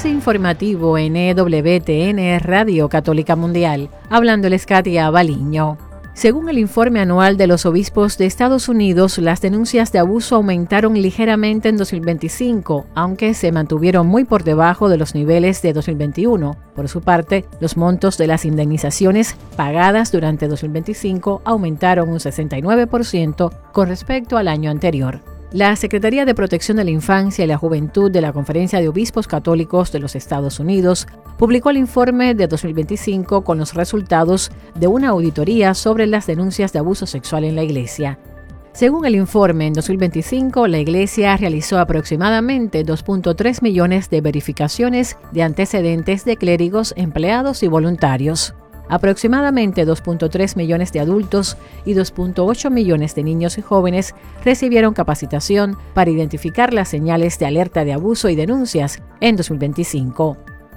Avance informativo en EWTN Radio Católica Mundial. Hablándoles Katia Baliño. Según el informe anual de los obispos de Estados Unidos, las denuncias de abuso aumentaron ligeramente en 2025, aunque se mantuvieron muy por debajo de los niveles de 2021. Por su parte, los montos de las indemnizaciones pagadas durante 2025 aumentaron un 69% con respecto al año anterior. La Secretaría de Protección de la Infancia y la Juventud de la Conferencia de Obispos Católicos de los Estados Unidos publicó el informe de 2025 con los resultados de una auditoría sobre las denuncias de abuso sexual en la Iglesia. Según el informe, en 2025 la Iglesia realizó aproximadamente 2.3 millones de verificaciones de antecedentes de clérigos, empleados y voluntarios. Aproximadamente 2.3 millones de adultos y 2.8 millones de niños y jóvenes recibieron capacitación para identificar las señales de alerta de abuso y denuncias en 2025.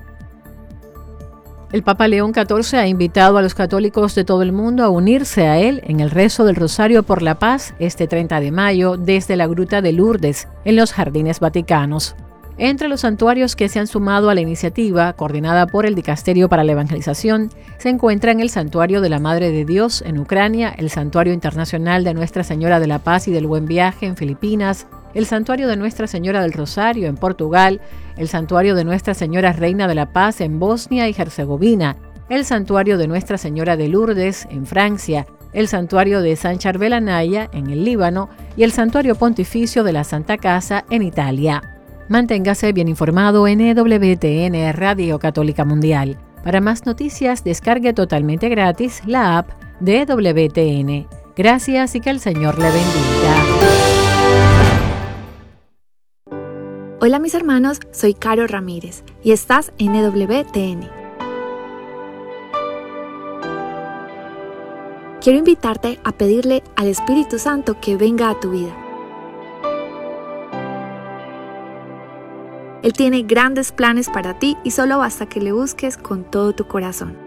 El Papa León XIV ha invitado a los católicos de todo el mundo a unirse a él en el rezo del Rosario por la Paz este 30 de mayo desde la Gruta de Lourdes, en los Jardines Vaticanos. Entre los santuarios que se han sumado a la iniciativa, coordinada por el Dicasterio para la Evangelización, se encuentran el Santuario de la Madre de Dios en Ucrania, el Santuario Internacional de Nuestra Señora de la Paz y del Buen Viaje en Filipinas, el Santuario de Nuestra Señora del Rosario en Portugal, el Santuario de Nuestra Señora Reina de la Paz en Bosnia y Herzegovina, el Santuario de Nuestra Señora de Lourdes en Francia, el Santuario de San Charbel Anaya en el Líbano y el Santuario Pontificio de la Santa Casa en Italia. Manténgase bien informado en EWTN Radio Católica Mundial. Para más noticias, descargue totalmente gratis la app de EWTN. Gracias y que el Señor le bendiga. Hola mis hermanos, soy Caro Ramírez y estás en EWTN. Quiero invitarte a pedirle al Espíritu Santo que venga a tu vida. Él tiene grandes planes para ti y solo basta que le busques con todo tu corazón.